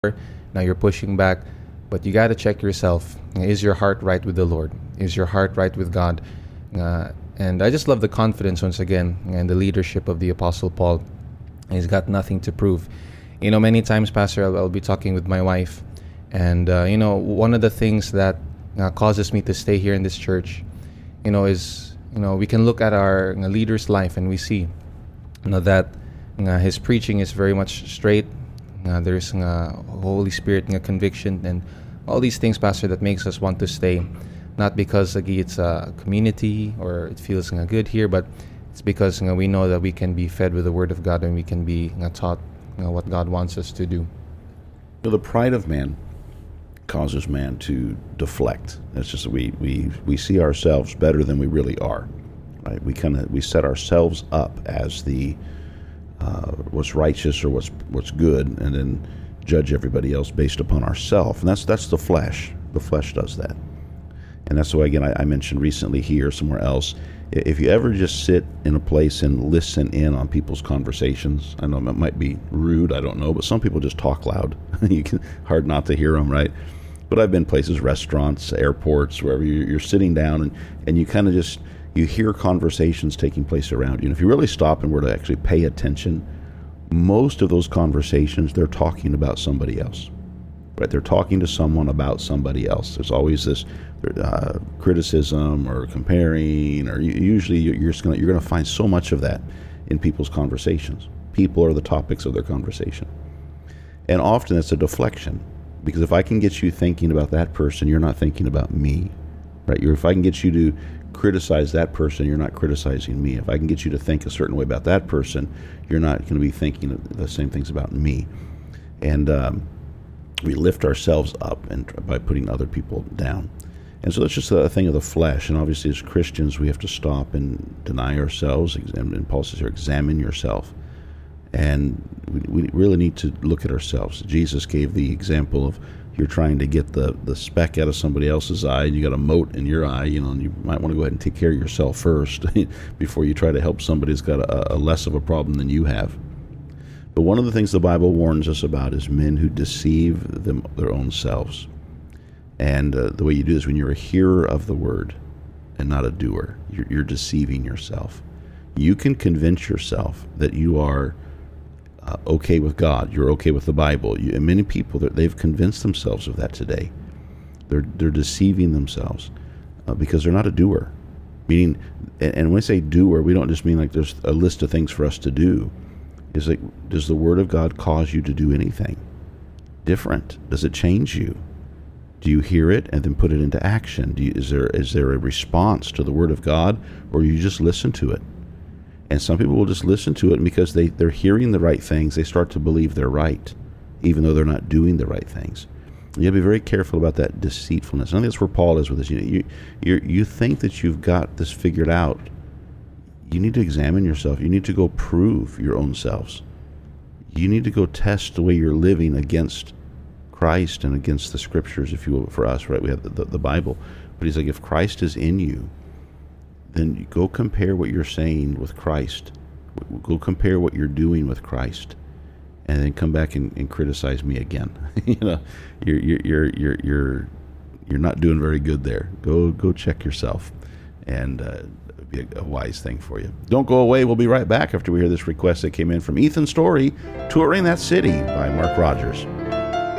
now you're pushing back. But you got to check yourself. Is your heart right with the Lord? Is your heart right with God? And I just love the confidence once again and the leadership of the Apostle Paul. He's got nothing to prove. Many times, Pastor, I'll be talking with my wife. And, one of the things that causes me to stay here in this church, is, we can look at our leader's life and we see, that his preaching is very much straight. There's Holy Spirit conviction and all these things, Pastor, that makes us want to stay. Not because it's a community or it feels good here, but it's because we know that we can be fed with the Word of God and we can be taught what God wants us to do. The pride of man causes man to deflect. It's just we see ourselves better than we really are. Right? We set ourselves up as the what's righteous or what's good, and then judge everybody else based upon ourselves. And that's the flesh. The flesh does that. And that's why, again, I mentioned recently here, somewhere else, if you ever just sit in a place and listen in on people's conversations, I know it might be rude, I don't know, but some people just talk loud. Hard not to hear them, right? But I've been places, restaurants, airports, wherever you're sitting down, and you kind of just, you hear conversations taking place around you. And if you really stop and were to actually pay attention, most of those conversations, they're talking about somebody else. Right? They're talking to someone about somebody else. There's always this criticism or comparing, or usually you're going to find so much of that in people's conversations. People are the topics of their conversation. And often it's a deflection, because if I can get you thinking about that person, you're not thinking about me. Right? If I can get you to criticize that person, you're not criticizing me. If I can get you to think a certain way about that person, you're not going to be thinking the same things about me. And we lift ourselves up by putting other people down. And so that's just a thing of the flesh. And obviously as Christians, we have to stop and deny ourselves. And Paul says here, examine yourself. And we really need to look at ourselves. Jesus gave the example of, you're trying to get the speck out of somebody else's eye, and you got a mote in your eye, and you might want to go ahead and take care of yourself first before you try to help somebody who's got a less of a problem than you have. But one of the things the Bible warns us about is men who deceive their own selves. And the way you do this, when you're a hearer of the word and not a doer, you're deceiving yourself. You can convince yourself that you are okay with God, you're okay with the Bible. And many people, they've convinced themselves of that today. They're deceiving themselves because they're not a doer. Meaning, and when we say doer, we don't just mean like there's a list of things for us to do. It's like, does the Word of God cause you to do anything different? Does it change you? Do you hear it and then put it into action? Is there a response to the Word of God, or you just listen to it? And some people will just listen to it, and because they're hearing the right things, they start to believe they're right, even though they're not doing the right things. You have to be very careful about that deceitfulness. And I think that's where Paul is with this. You think that you've got this figured out. You need to examine yourself. You need to go prove your own selves. You need to go test the way you're living against Christ and against the Scriptures, if you will, for us, right? We have the Bible. But he's like, if Christ is in you, then you go compare what you're saying with Christ. Go compare what you're doing with Christ, and then come back and criticize me again. You're not doing very good there. Go check yourself, and it'd be a wise thing for you. Don't go away. We'll be right back after we hear this request that came in from Ethan Story, "Touring That City" by Mark Rogers.